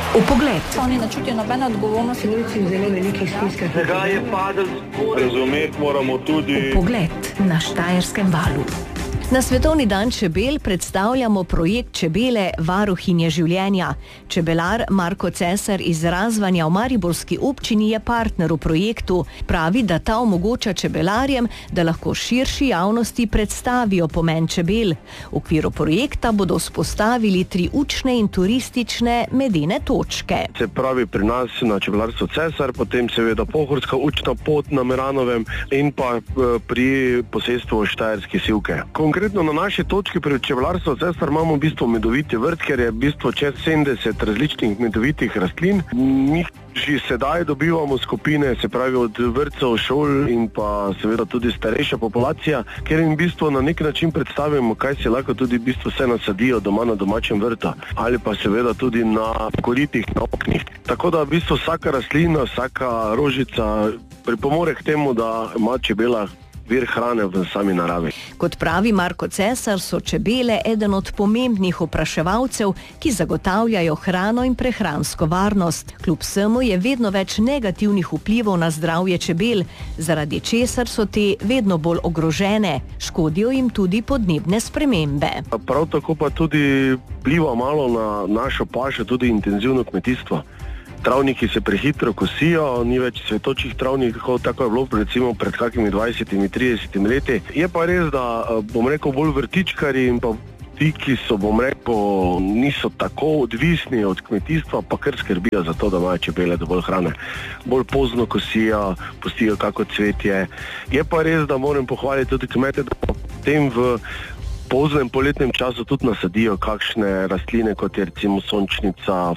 Vpogled. Oni ne čutijo nobene odgovornosti. Tujci v zelo velikih stiskah. Zakaj je padel zgoraj? Razumeti moramo tudi... Vpogled na Štajerskem valu. Na Svetovni dan čebel predstavljamo projekt čebele Varuhinje življenja. Čebelar Marko Cesar iz Razvanja v mariborski občini je partner v projektu. Pravi, da ta omogoča čebelarjem, da lahko širši javnosti predstavijo pomen čebel. V okviru projekta bodo vzpostavili 3 učne in turistične medene točke. Se pravi pri nas na čebelarstvu Cesar, potem seveda pohorska učna pot na Meranovem in pa pri posestvu Štajerske sivke. Konkretno na naši točki pri čebelarstvu Cesar imamo v bistvu medoviti vrt, ker je v bistvu čez 70 različnih medovitih rastlin. Mi že sedaj dobivamo skupine, se pravi od vrtcev, šol in pa seveda tudi starejša populacija, ker jim v bistvu na nek način predstavimo, kaj se lahko tudi v bistvu vse nasadijo doma na domačem vrtu ali pa seveda tudi na koritih, na oknih. Tako da v bistvu vsaka rastlina, vsaka rožica pripomore k temu, da ima čebela vir hrane v sami naravi. Kot pravi Marko Cesar, so čebele eden od pomembnih opraševalcev, ki zagotavljajo hrano in prehransko varnost. Kljub vsemu je vedno več negativnih vplivov na zdravje čebel, zaradi česar so te vedno bolj ogrožene. Škodijo jim tudi podnebne spremembe. Prav tako pa tudi vpliva malo na našo pašo tudi intenzivno kmetijstvo. Travniki se prehitro kosijo, ni več cvetočih travnikov, tako je bilo recimo pred kakimi 20-30 leti. Je pa res, da bolj vrtičkari in pa ti, ki so, niso tako odvisni od kmetijstva, pa kar skrbijo za to, da imajo čebele dovolj hrane. Bolj pozno kosijo, pustijo kako cvetje. Je pa res, da moram pohvaliti tudi kmete, da potem v poznem poletnem času tudi nasadijo kakšne rastline, kot je recimo sončnica,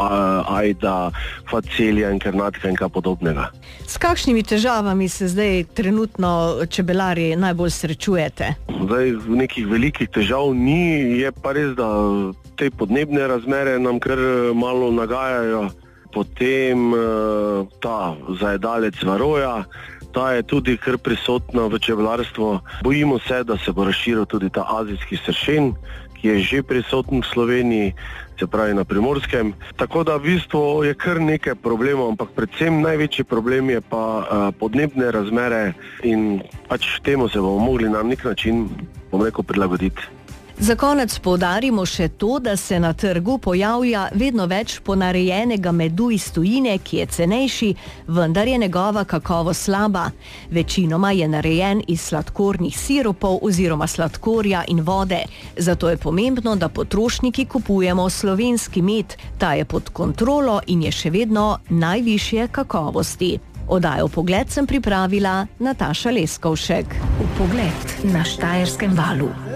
ajda, facelija in kernatka in kaj podobnega. S kakšnimi težavami se zdaj trenutno čebelarji najbolj srečujete? Zdaj nekih velikih težav ni, je pa res, da te podnebne razmere nam kar malo nagajajo. Potem ta zajedalec varoja, ta je tudi kar prisotna v čebelarstvu. Bojimo se, da se bo razširil tudi ta azijski sršen, ki je že prisoten v Sloveniji, se pravi na Primorskem. Tako da v bistvu je kar nekaj problemov, ampak predvsem največji problem je pa podnebne razmere in pač temu se bomo mogli na nek način, prilagoditi. Za konec poudarimo še to, da se na trgu pojavlja vedno več ponarejenega medu iz tujine, ki je cenejši, vendar je njegova kakovost slaba. Večinoma je narejen iz sladkornih sirupov oziroma sladkorja in vode. Zato je pomembno, da potrošniki kupujemo slovenski med. Ta je pod kontrolo in je še vedno najvišje kakovosti. Oddajo Vpogled sem pripravila Nataša Leskovšek. Vpogled na Štajerskem valu.